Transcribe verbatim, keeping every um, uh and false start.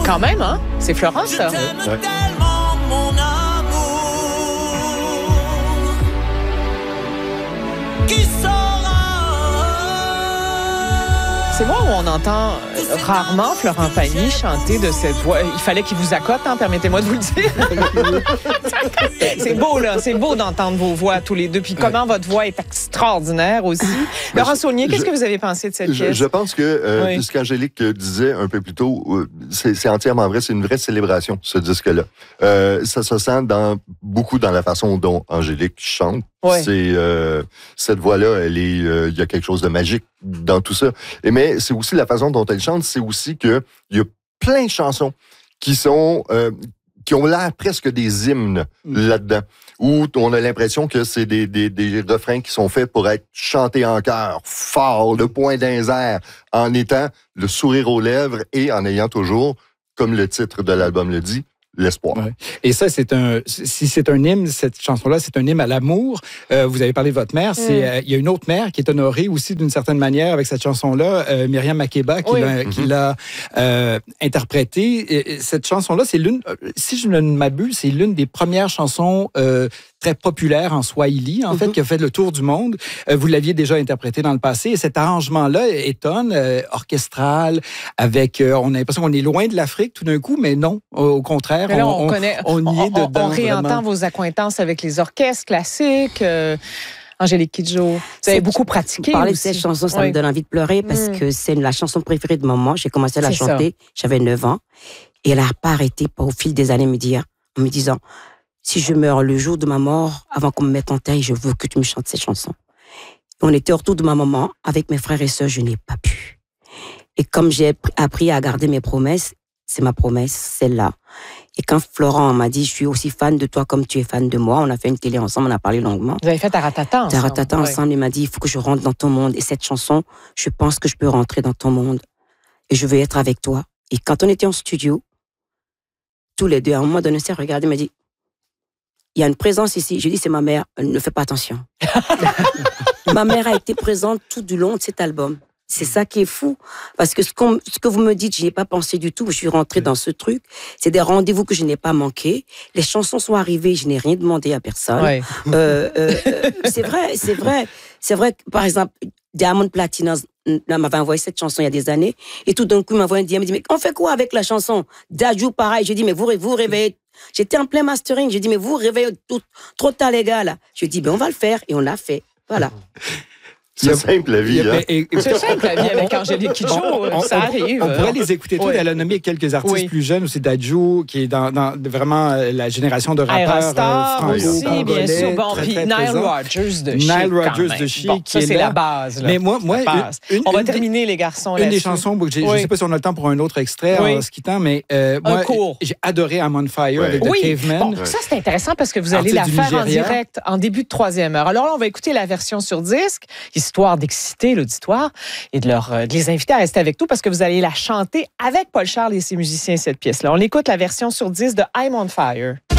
Quand même, hein? C'est Florent, ça. Je t'aime Ouais. tellement, mon amour, qui saura. C'est moi où on entend rarement Florent Pagny chanter de cette voix. Il fallait qu'il vous accote, hein, permettez-moi de vous le dire. C'est beau, là. C'est beau d'entendre vos voix tous les deux. Puis comment votre voix est extraordinaire aussi. Laurent Saulnier, qu'est-ce je- que vous avez pensé de cette Je, pièce? je pense que euh, Oui. ce qu'Angélique disait un peu plus tôt, euh, c'est c'est entièrement vrai. C'est une vraie célébration, ce disque-là. Euh, ça se sent dans, beaucoup dans la façon dont Angélique chante. Ouais. C'est euh, cette voix-là, elle est, euh, il y a quelque chose de magique dans tout ça. Et mais c'est aussi la façon dont elle chante. C'est aussi que il y a plein de chansons qui sont euh, qui ont l'air presque des hymnes Mm. là-dedans, où on a l'impression que c'est des, des, des refrains qui sont faits pour être chantés en chœur, fort, le poing d'un air, en étant le sourire aux lèvres et en ayant toujours, comme le titre de l'album le dit, l'espoir. Ouais. Et ça, c'est un. Si c'est un hymne, cette chanson-là, c'est un hymne à l'amour. Euh, vous avez parlé de votre mère. C'est, euh, il y a une autre mère qui est honorée aussi d'une certaine manière avec cette chanson-là, euh, Myriam Makeba, qui Oui. l'a, qui l'a euh, interprétée. Et, et cette chanson-là, c'est l'une, euh, si je ne m'abuse, c'est l'une des premières chansons euh, très populaire en swahili, en fait, qui a fait le tour du monde. Euh, vous l'aviez déjà interprété dans le passé. Et cet arrangement-là étonne, euh, orchestral, avec... Euh, on a l'impression qu'on est loin de l'Afrique tout d'un coup, mais non, au, au contraire, Mais là, on, on, connaît, on y est on, dedans. on réentend vraiment. vos accointances avec les orchestres classiques. Euh, Angélique Kidjo, vous avez beaucoup pratiqué Parler de aussi. cette chanson, ça Oui. me donne envie de pleurer parce Mm. que c'est la chanson préférée de maman. J'ai commencé à la C'est ça. chanter, j'avais neuf ans. Et elle n'a pas arrêté au fil des années me dire, en me disant, si je meurs le jour de ma mort, avant qu'on me mette en taille, je veux que tu me chantes ces chansons. On était autour de ma maman, avec mes frères et sœurs, je n'ai pas pu. Et comme j'ai appris à garder mes promesses, c'est ma promesse, celle-là. Et quand Florent m'a dit, je suis aussi fan de toi comme tu es fan de moi, on a fait une télé ensemble, on a parlé longuement. Vous avez fait Taratata ensemble. Taratata Ouais. ensemble, il m'a dit, il faut que je rentre dans ton monde. Et cette chanson, je pense que je peux rentrer dans ton monde. Et je veux être avec toi. Et quand on était en studio, tous les deux, à un moment donné, on s'est regardé, il m'a dit, il y a une présence ici. Je dis, c'est ma mère, elle ne fait pas attention. Ma mère a été présente tout du long de cet album. C'est ça qui est fou. Parce que ce, qu'on, ce que vous me dites, je n'y ai pas pensé du tout. Je suis rentrée dans ce truc. C'est des rendez-vous que je n'ai pas manqués. Les chansons sont arrivées, je n'ai rien demandé à personne. Ouais. Euh, euh, euh, c'est vrai, c'est vrai. C'est vrai que, par exemple, Diamond Platnumz m'avait envoyé cette chanson il y a des années. Et tout d'un coup, il m'a envoyé un D M. Il me dit, mais on fait quoi avec la chanson? Dajou, pareil. Je dis, mais vous vous réveillez. J'étais en plein mastering. Je dis, mais vous vous réveillez tout, trop tard, les gars, là. Je dis, ben, on va le faire. Et on l'a fait. Voilà. C'est simple la vie, hein? Et- et- C'est simple, la vie avec Angélique Kidjo, On- ça on- arrive. On pourrait les écouter tous. Oui. Elle a nommé quelques artistes Oui. plus jeunes aussi. Dajou, qui est dans, dans vraiment euh, la génération de rappeurs Aerostar euh, aussi, bien franco-congolais, sûr. Bon, très, puis très Nile présents. Rodgers de Chic. Nile quand Rodgers même. de Chic Bon, qui ça, est c'est là. la base. Là. Mais moi, moi La base. une- On va une des- terminer, les garçons, Une des là-dessus. chansons, je ne Oui. sais pas si on a le temps pour un autre extrait Oui. en se quittant, mais euh, Un moi, court. j'ai adoré I'm on Fire Ouais. avec The Oui, Cavemen. bon, ça c'est intéressant parce que vous allez Artiste la du faire en Nigeria. direct en début de troisième heure. Alors là, on va écouter la version sur disque, histoire d'exciter l'auditoire et de, leur, euh, de les inviter à rester avec nous parce que vous allez la chanter avec Paul Charles et ses musiciens, cette pièce-là. On écoute la version sur disque de I'm on Fire.